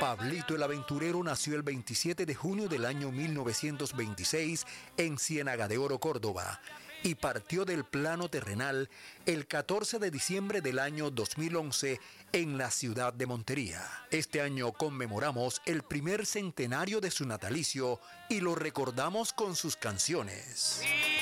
Pablito el Aventurero nació el 27 de junio del año 1926 en Ciénaga de Oro, Córdoba, y partió del plano terrenal el 14 de diciembre del año 2011 en la ciudad de Montería. Este año conmemoramos el primer centenario de su natalicio y lo recordamos con sus canciones.